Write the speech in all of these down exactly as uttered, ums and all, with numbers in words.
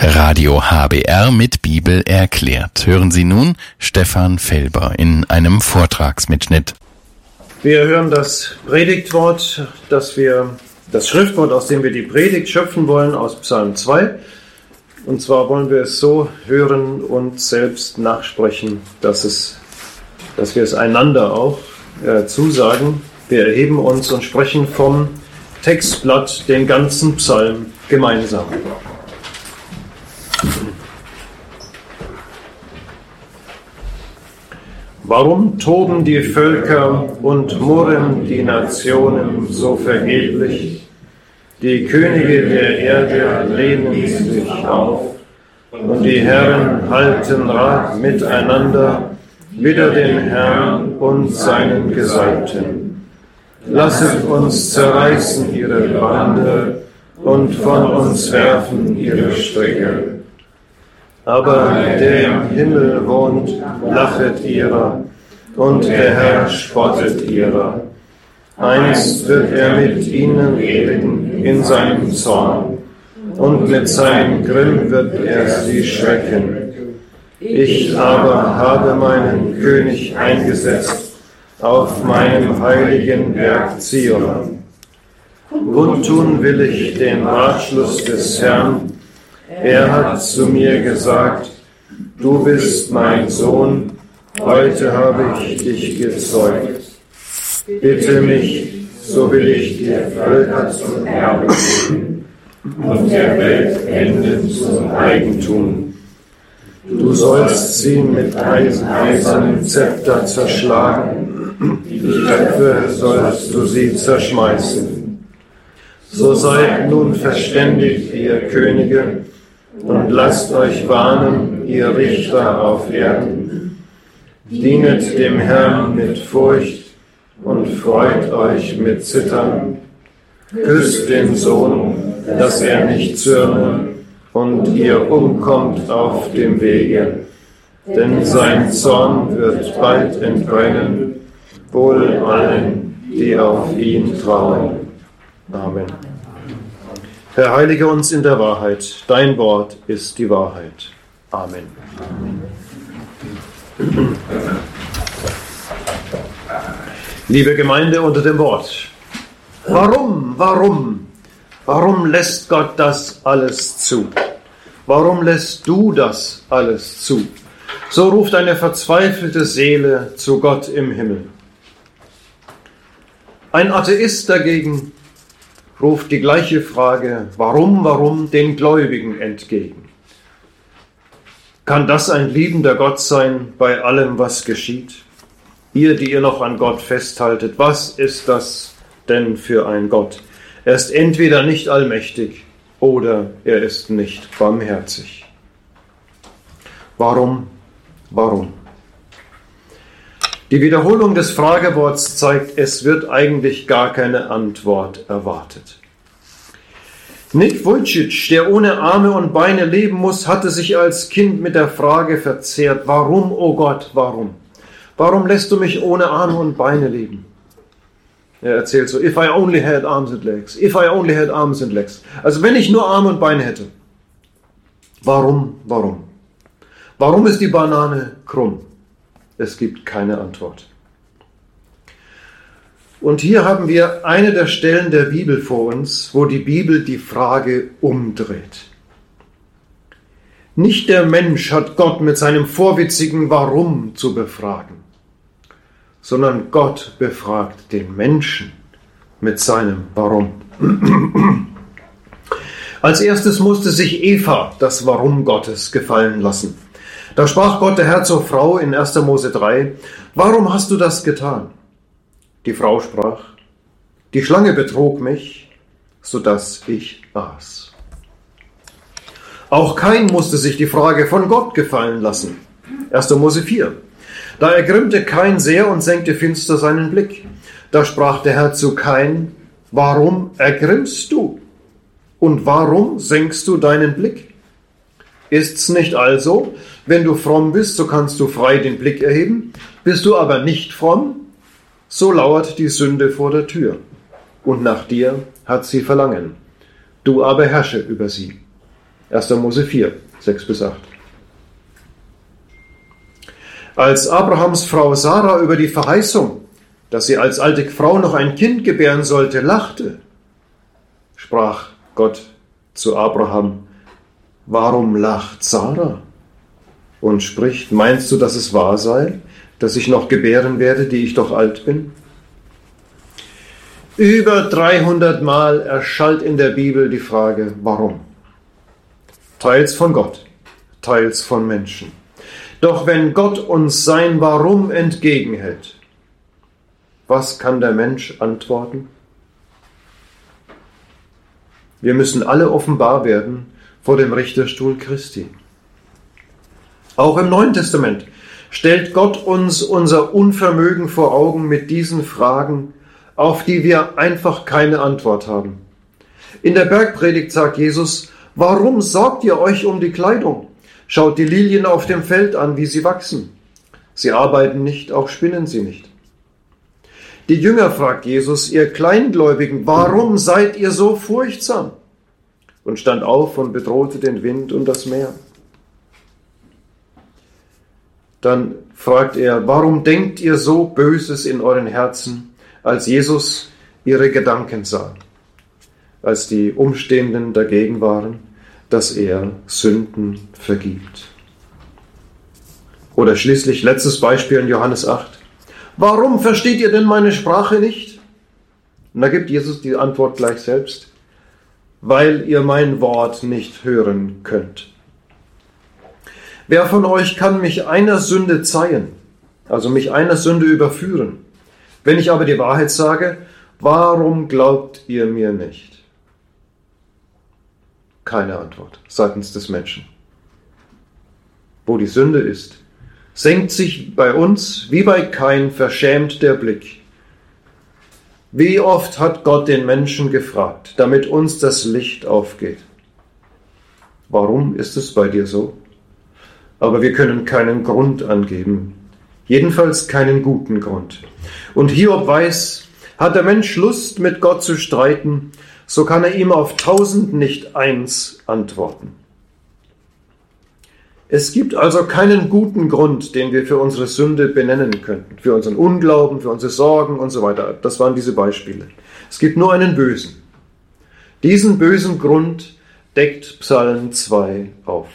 Radio H B R mit Bibel erklärt. Hören Sie nun Stefan Felber in einem Vortragsmitschnitt. Wir hören das Predigtwort, das wir, das Schriftwort, aus dem wir die Predigt schöpfen wollen, aus Psalm zwei. Und zwar wollen wir es so hören und selbst nachsprechen, dass es, dass wir es einander auch äh, zusagen. Wir erheben uns und sprechen vom Textblatt den ganzen Psalm gemeinsam. Warum toben die Völker und murren die Nationen so vergeblich? Die Könige der Erde lehnen sich auf, und die Herren halten Rat miteinander, wider den Herrn und seinen Gesalbten. Lasset uns zerreißen ihre Bande und von uns werfen ihre Stricke. Aber der im Himmel wohnt, lachet ihrer, und der Herr spottet ihrer. Einst wird er mit ihnen reden in seinem Zorn, und mit seinem Grimm wird er sie schrecken. Ich aber habe meinen König eingesetzt auf meinem heiligen Berg Zion. Kundtun will ich den Ratschluss des Herrn. Er hat zu mir gesagt, du bist mein Sohn, heute habe ich dich gezeugt. Bitte mich, so will ich dir Völker zum Erbe geben und der Welt Enden zum Eigentum. Du sollst sie mit eisernem Zepter zerschlagen, die Köpfe sollst du sie zerschmeißen. So seid nun verständigt, ihr Könige, und lasst euch warnen, ihr Richter auf Erden. Dienet dem Herrn mit Furcht und freut euch mit Zittern. Küsst den Sohn, dass er nicht zürne und ihr umkommt auf dem Wege. Denn sein Zorn wird bald entbrennen, wohl allen, die auf ihn trauen. Amen. Herr, heilige uns in der Wahrheit. Dein Wort ist die Wahrheit. Amen. Liebe Gemeinde unter dem Wort. Warum, warum, warum lässt Gott das alles zu? Warum lässt du das alles zu? So ruft eine verzweifelte Seele zu Gott im Himmel. Ein Atheist dagegen ruft die gleiche Frage, warum, warum, den Gläubigen entgegen. Kann das ein liebender Gott sein bei allem, was geschieht? Ihr, die ihr noch an Gott festhaltet, was ist das denn für ein Gott? Er ist entweder nicht allmächtig oder er ist nicht barmherzig. Warum, warum? Die Wiederholung des Frageworts zeigt, es wird eigentlich gar keine Antwort erwartet. Nick Vujicic, der ohne Arme und Beine leben muss, hatte sich als Kind mit der Frage verzehrt, warum, oh Gott, warum? Warum lässt du mich ohne Arme und Beine leben? Er erzählt so, if I only had arms and legs, if I only had arms and legs. Also wenn ich nur Arme und Beine hätte. Warum, warum? Warum ist die Banane krumm? Es gibt keine Antwort. Und hier haben wir eine der Stellen der Bibel vor uns, wo die Bibel die Frage umdreht. Nicht der Mensch hat Gott mit seinem vorwitzigen Warum zu befragen, sondern Gott befragt den Menschen mit seinem Warum. Als erstes musste sich Eva das Warum Gottes gefallen lassen. Da sprach Gott der Herr zur Frau in erster Mose drei, warum hast du das getan? Die Frau sprach, die Schlange betrog mich, sodass ich aß. Auch Kain musste sich die Frage von Gott gefallen lassen. erster Mose vier. Da ergrimmte Kain sehr und senkte finster seinen Blick. Da sprach der Herr zu Kain, warum ergrimmst du? Und warum senkst du deinen Blick? Ist's nicht also, wenn du fromm bist, so kannst du frei den Blick erheben? Bist du aber nicht fromm, so lauert die Sünde vor der Tür. Und nach dir hat sie Verlangen. Du aber herrsche über sie. erster Mose vier, sechs bis acht. Als Abrahams Frau Sarah über die Verheißung, dass sie als alte Frau noch ein Kind gebären sollte, lachte, sprach Gott zu Abraham: Warum lacht Sarah? Und spricht: Meinst du, dass es wahr sei, dass ich noch gebären werde, die ich doch alt bin? Über dreihundert Mal erschallt in der Bibel die Frage, warum? Teils von Gott, teils von Menschen. Doch wenn Gott uns sein Warum entgegenhält, was kann der Mensch antworten? Wir müssen alle offenbar werden vor dem Richterstuhl Christi. Auch im Neuen Testament stellt Gott uns unser Unvermögen vor Augen mit diesen Fragen, auf die wir einfach keine Antwort haben. In der Bergpredigt sagt Jesus: Warum sorgt ihr euch um die Kleidung? Schaut die Lilien auf dem Feld an, wie sie wachsen. Sie arbeiten nicht, auch spinnen sie nicht. Die Jünger fragt Jesus: Ihr Kleingläubigen, warum seid ihr so furchtsam? Und stand auf und bedrohte den Wind und das Meer. Dann fragt er: Warum denkt ihr so Böses in euren Herzen, als Jesus ihre Gedanken sah, als die Umstehenden dagegen waren, dass er Sünden vergibt? Oder schließlich letztes Beispiel in Johannes acht. Warum versteht ihr denn meine Sprache nicht? Und da gibt Jesus die Antwort gleich selbst: Weil ihr mein Wort nicht hören könnt. Wer von euch kann mich einer Sünde zeihen, also mich einer Sünde überführen? Wenn ich aber die Wahrheit sage, warum glaubt ihr mir nicht? Keine Antwort seitens des Menschen. Wo die Sünde ist, senkt sich bei uns wie bei Kain verschämt der Blick. Wie oft hat Gott den Menschen gefragt, damit uns das Licht aufgeht? Warum ist es bei dir so? Aber wir können keinen Grund angeben, jedenfalls keinen guten Grund. Und Hiob weiß, hat der Mensch Lust, mit Gott zu streiten, so kann er ihm auf tausend nicht eins antworten. Es gibt also keinen guten Grund, den wir für unsere Sünde benennen könnten, für unseren Unglauben, für unsere Sorgen und so weiter. Das waren diese Beispiele. Es gibt nur einen bösen. Diesen bösen Grund deckt Psalm zwei auf.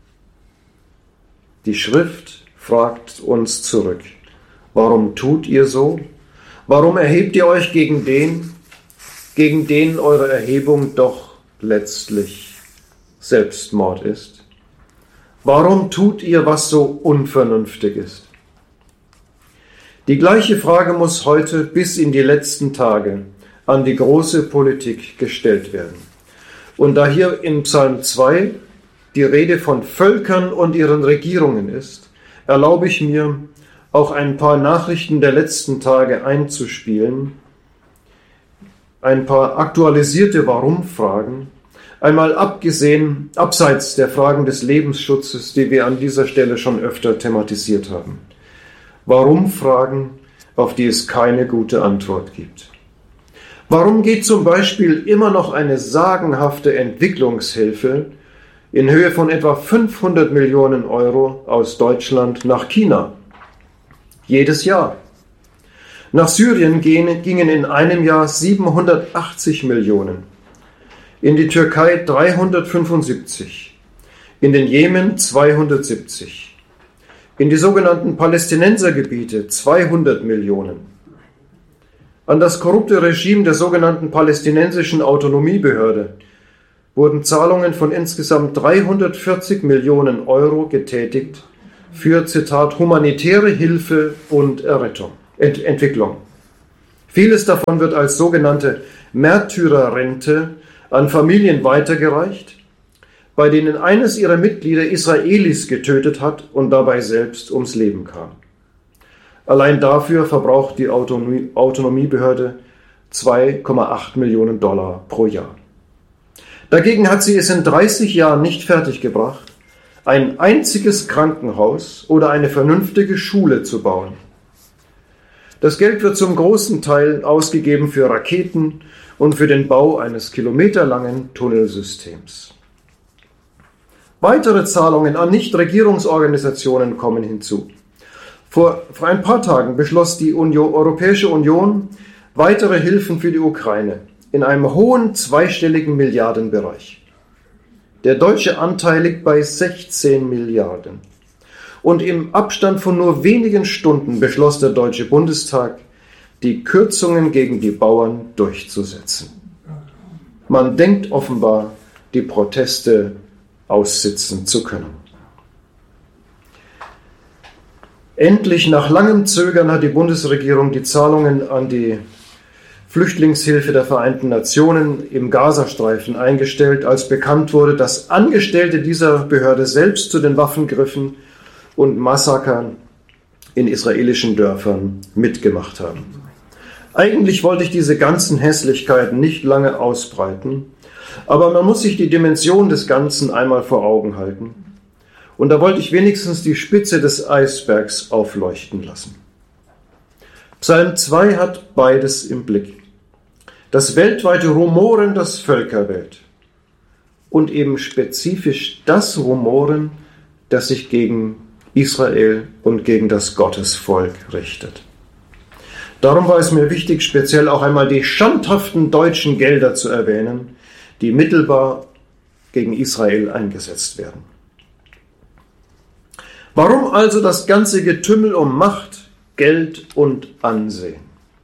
Die Schrift fragt uns zurück: Warum tut ihr so? Warum erhebt ihr euch gegen den, gegen den eure Erhebung doch letztlich Selbstmord ist? Warum tut ihr, was so unvernünftig ist? Die gleiche Frage muss heute bis in die letzten Tage an die große Politik gestellt werden. Und da hier in Psalm zwei die Rede von Völkern und ihren Regierungen ist, erlaube ich mir, auch ein paar Nachrichten der letzten Tage einzuspielen, ein paar aktualisierte Warum-Fragen, einmal abgesehen, abseits der Fragen des Lebensschutzes, die wir an dieser Stelle schon öfter thematisiert haben. Warum-Fragen, auf die es keine gute Antwort gibt. Warum geht zum Beispiel immer noch eine sagenhafte Entwicklungshilfe in Höhe von etwa fünfhundert Millionen Euro aus Deutschland nach China? Jedes Jahr. Nach Syrien gingen in einem Jahr siebenhundertachtzig Millionen, in die Türkei dreihundertfünfundsiebzig, in den Jemen zweihundertsiebzig, in die sogenannten Palästinensergebiete zweihundert Millionen, an das korrupte Regime der sogenannten palästinensischen Autonomiebehörde wurden Zahlungen von insgesamt dreihundertvierzig Millionen Euro getätigt für, Zitat, humanitäre Hilfe und Errettung, Ent- Entwicklung. Vieles davon wird als sogenannte Märtyrerrente an Familien weitergereicht, bei denen eines ihrer Mitglieder Israelis getötet hat und dabei selbst ums Leben kam. Allein dafür verbraucht die Autonomie- Autonomiebehörde zwei Komma acht Millionen Dollar pro Jahr. Dagegen hat sie es in dreißig Jahren nicht fertiggebracht, ein einziges Krankenhaus oder eine vernünftige Schule zu bauen. Das Geld wird zum großen Teil ausgegeben für Raketen und für den Bau eines kilometerlangen Tunnelsystems. Weitere Zahlungen an Nichtregierungsorganisationen kommen hinzu. Vor, vor ein paar Tagen beschloss die Union, Europäische Union weitere Hilfen für die Ukraine in einem hohen zweistelligen Milliardenbereich. Der deutsche Anteil liegt bei sechzehn Milliarden. Und im Abstand von nur wenigen Stunden beschloss der Deutsche Bundestag, die Kürzungen gegen die Bauern durchzusetzen. Man denkt offenbar, die Proteste aussitzen zu können. Endlich, nach langem Zögern, hat die Bundesregierung die Zahlungen an die Flüchtlingshilfe der Vereinten Nationen im Gazastreifen eingestellt, als bekannt wurde, dass Angestellte dieser Behörde selbst zu den Waffen griffen und Massakern in israelischen Dörfern mitgemacht haben. Eigentlich wollte ich diese ganzen Hässlichkeiten nicht lange ausbreiten, aber man muss sich die Dimension des Ganzen einmal vor Augen halten. Und da wollte ich wenigstens die Spitze des Eisbergs aufleuchten lassen. Psalm zwei hat beides im Blick. Das weltweite Rumoren der Völkerwelt und eben spezifisch das Rumoren, das sich gegen Israel und gegen das Gottesvolk richtet. Darum war es mir wichtig, speziell auch einmal die schandhaften deutschen Gelder zu erwähnen, die mittelbar gegen Israel eingesetzt werden. Warum also das ganze Getümmel um Macht, Geld und Ansehen?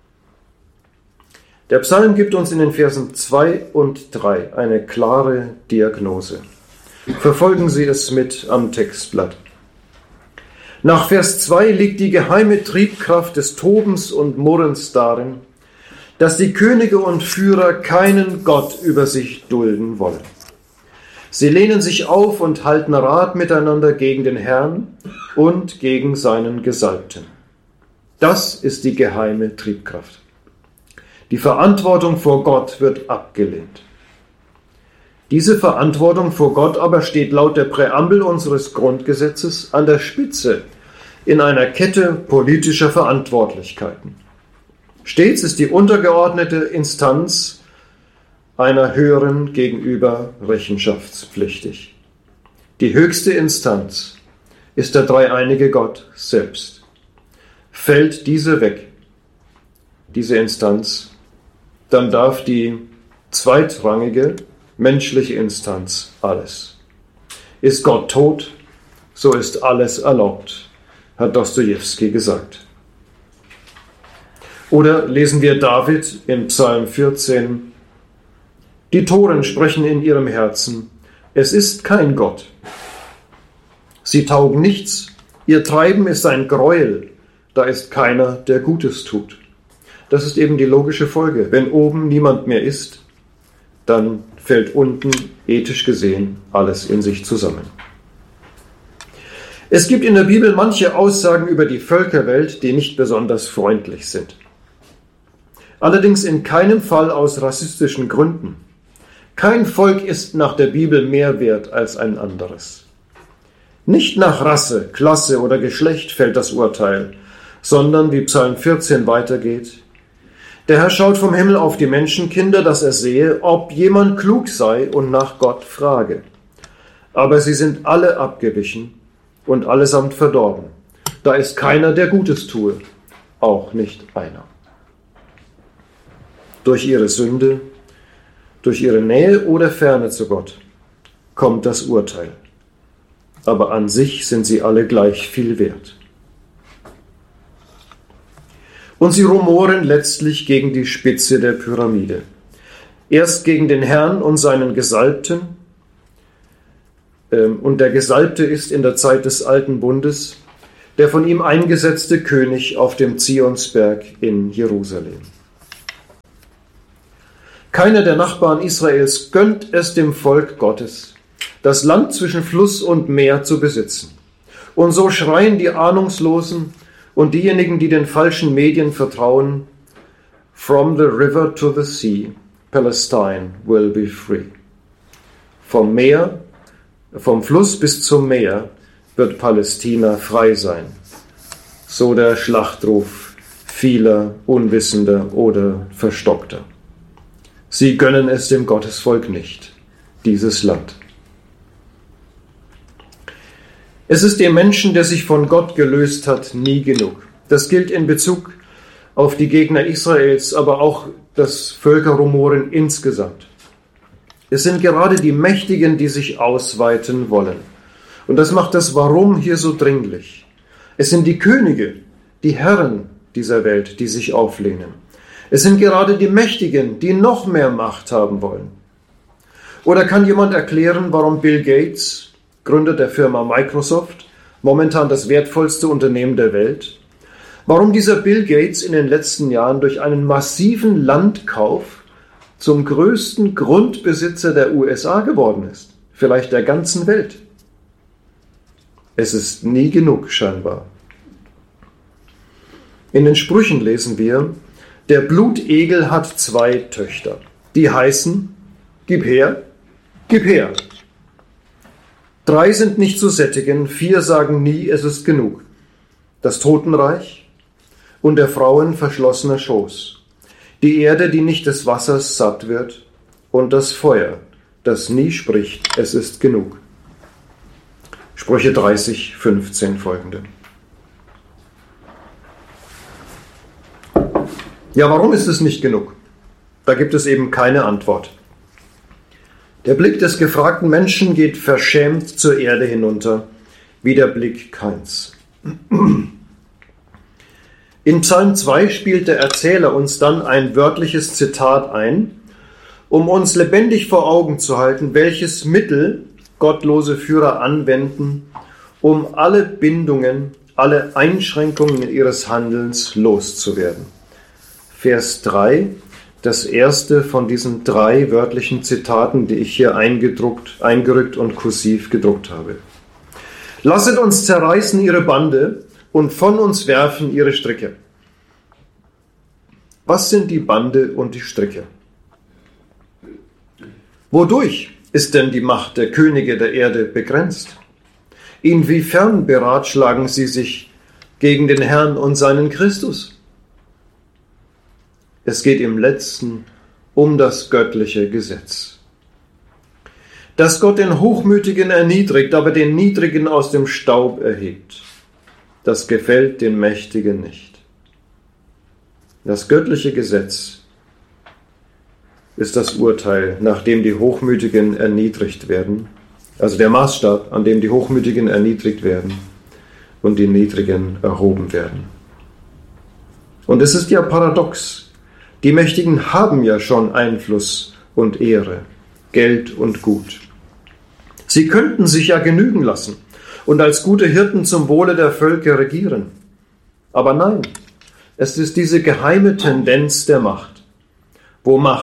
Der Psalm gibt uns in den Versen zwei und drei eine klare Diagnose. Verfolgen Sie es mit am Textblatt. Nach Vers zwei liegt die geheime Triebkraft des Tobens und Murrens darin, dass die Könige und Führer keinen Gott über sich dulden wollen. Sie lehnen sich auf und halten Rat miteinander gegen den Herrn und gegen seinen Gesalbten. Das ist die geheime Triebkraft. Die Verantwortung vor Gott wird abgelehnt. Diese Verantwortung vor Gott aber steht laut der Präambel unseres Grundgesetzes an der Spitze in einer Kette politischer Verantwortlichkeiten. Stets ist die untergeordnete Instanz einer höheren gegenüber rechenschaftspflichtig. Die höchste Instanz ist der dreieinige Gott selbst. Fällt diese weg, diese Instanz, dann darf die zweitrangige menschliche Instanz alles. Ist Gott tot, so ist alles erlaubt, hat Dostojewski gesagt. Oder lesen wir David in Psalm vierzehn, die Toren sprechen in ihrem Herzen, es ist kein Gott. Sie taugen nichts, ihr Treiben ist ein Gräuel, da ist keiner, der Gutes tut. Das ist eben die logische Folge. Wenn oben niemand mehr ist, dann fällt unten, ethisch gesehen, alles in sich zusammen. Es gibt in der Bibel manche Aussagen über die Völkerwelt, die nicht besonders freundlich sind. Allerdings in keinem Fall aus rassistischen Gründen. Kein Volk ist nach der Bibel mehr wert als ein anderes. Nicht nach Rasse, Klasse oder Geschlecht fällt das Urteil, sondern, wie Psalm vierzehn weitergeht, der Herr schaut vom Himmel auf die Menschenkinder, dass er sehe, ob jemand klug sei und nach Gott frage. Aber sie sind alle abgewichen und allesamt verdorben. Da ist keiner, der Gutes tue, auch nicht einer. Durch ihre Sünde, durch ihre Nähe oder Ferne zu Gott kommt das Urteil. Aber an sich sind sie alle gleich viel wert. Und sie rumoren letztlich gegen die Spitze der Pyramide. Erst gegen den Herrn und seinen Gesalbten. Und der Gesalbte ist in der Zeit des Alten Bundes der von ihm eingesetzte König auf dem Zionsberg in Jerusalem. Keiner der Nachbarn Israels gönnt es dem Volk Gottes, das Land zwischen Fluss und Meer zu besitzen. Und so schreien die Ahnungslosen und diejenigen, die den falschen Medien vertrauen, From the river to the sea, Palestine will be free. Vom Meer, vom Fluss bis zum Meer wird Palästina frei sein. So der Schlachtruf vieler Unwissender oder Verstockter. Sie gönnen es dem Gottesvolk nicht, dieses Land. Es ist dem Menschen, der sich von Gott gelöst hat, nie genug. Das gilt in Bezug auf die Gegner Israels, aber auch das Völkerrumoren insgesamt. Es sind gerade die Mächtigen, die sich ausweiten wollen. Und das macht das Warum hier so dringlich. Es sind die Könige, die Herren dieser Welt, die sich auflehnen. Es sind gerade die Mächtigen, die noch mehr Macht haben wollen. Oder kann jemand erklären, warum Bill Gates, Gründer der Firma Microsoft, momentan das wertvollste Unternehmen der Welt, warum dieser Bill Gates in den letzten Jahren durch einen massiven Landkauf zum größten Grundbesitzer der U S A geworden ist, vielleicht der ganzen Welt? Es ist nie genug, scheinbar. In den Sprüchen lesen wir, der Blutegel hat zwei Töchter, die heißen, gib her, gib her. Drei sind nicht zu sättigen, vier sagen nie, es ist genug. Das Totenreich und der Frauen verschlossener Schoß, die Erde, die nicht des Wassers satt wird, und das Feuer, das nie spricht, es ist genug. Sprüche dreißig, fünfzehn folgende. Ja, warum ist es nicht genug? Da gibt es eben keine Antwort. Der Blick des gefragten Menschen geht verschämt zur Erde hinunter, wie der Blick Kains. In Psalm zwei spielt der Erzähler uns dann ein wörtliches Zitat ein, um uns lebendig vor Augen zu halten, welches Mittel gottlose Führer anwenden, um alle Bindungen, alle Einschränkungen ihres Handelns loszuwerden. Vers drei, das erste von diesen drei wörtlichen Zitaten, die ich hier eingedruckt, eingerückt und kursiv gedruckt habe. Lasset uns zerreißen ihre Bande und von uns werfen ihre Stricke. Was sind die Bande und die Stricke? Wodurch ist denn die Macht der Könige der Erde begrenzt? Inwiefern beratschlagen sie sich gegen den Herrn und seinen Christus? Es geht im Letzten um das göttliche Gesetz. Dass Gott den Hochmütigen erniedrigt, aber den Niedrigen aus dem Staub erhebt, das gefällt den Mächtigen nicht. Das göttliche Gesetz ist das Urteil, nach dem die Hochmütigen erniedrigt werden, also der Maßstab, an dem die Hochmütigen erniedrigt werden und die Niedrigen erhoben werden. Und es ist ja paradox. Die Mächtigen haben ja schon Einfluss und Ehre, Geld und Gut. Sie könnten sich ja genügen lassen und als gute Hirten zum Wohle der Völker regieren. Aber nein, es ist diese geheime Tendenz der Macht, wo Macht